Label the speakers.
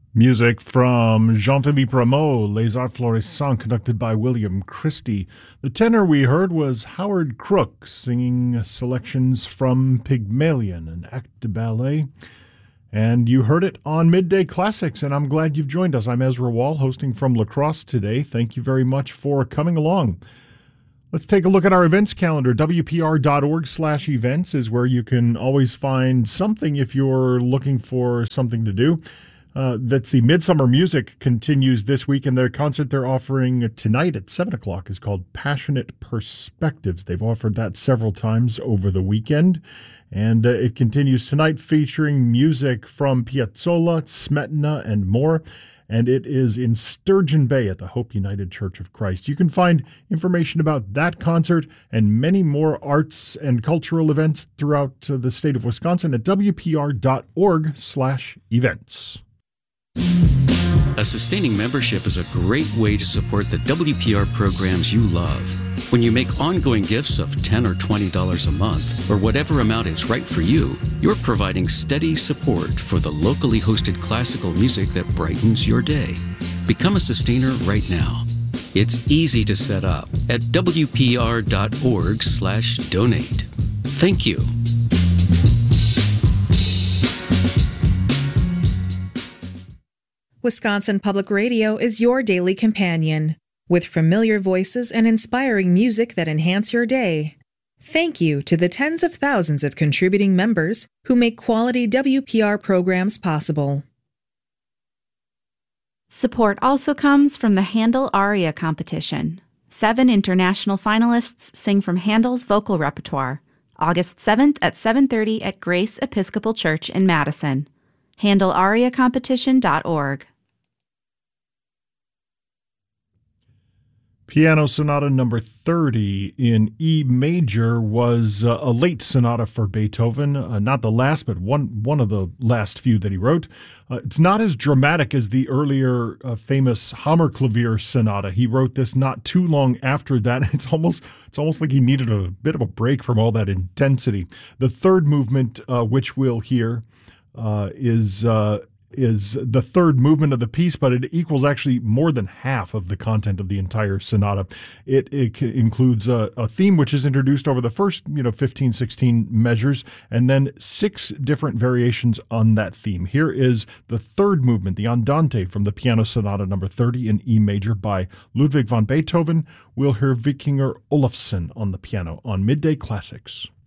Speaker 1: Music from Jean-Philippe Rameau, Les Arts Florissants, conducted by William Christie. The tenor we heard was Howard Crook, singing selections from Pygmalion, an act de ballet. And you heard it on Midday Classics, and I'm glad you've joined us. I'm Ezra Wall, hosting from La Crosse today. Thank you very much for coming along. Let's take a look at our events calendar. WPR.org/events is where you can always find something if you're looking for something to do. That's the Midsummer Music continues this week, and their concert they're offering tonight at 7 o'clock is called Passionate Perspectives. They've offered that several times over the weekend, and it continues tonight featuring music from Piazzolla, Smetana, and more. And it is in Sturgeon Bay at the Hope United Church of Christ. You can find information about that concert and many more arts and cultural events throughout the state of Wisconsin at WPR.org/events.
Speaker 2: A sustaining membership is a great way to support the WPR programs you love. When you make ongoing gifts of $10 or $20 a month, or whatever amount is right for you, you're providing steady support for the locally hosted classical music that brightens your day. Become a sustainer right now. It's easy to set up at WPR.org/donate. Thank you.
Speaker 3: Wisconsin Public Radio is your daily companion, with familiar voices and inspiring music that enhance your day. Thank you to the tens of thousands of contributing members who make quality WPR programs possible.
Speaker 4: Support also comes from the Handel Aria Competition. 7 international finalists sing from Handel's vocal repertoire, August 7th at 7:30 at Grace Episcopal Church in Madison. HandelAriaCompetition.org.
Speaker 1: Piano Sonata number 30 in E major was a late sonata for Beethoven, not the last, but one of the last few that he wrote. It's not as dramatic as the earlier famous Hammerklavier sonata. He wrote this not too long after that. It's almost like he needed a bit of a break from all that intensity. The third movement, which we'll hear, is the third movement of the piece, but it equals actually more than half of the content of the entire sonata. It includes a theme which is introduced over the first 15, 16 measures, and then 6 different variations on that theme. Here is the third movement, the Andante, from the Piano Sonata number 30 in E major by Ludwig van Beethoven. We'll hear Vikinger Olafsson on the piano on Midday Classics.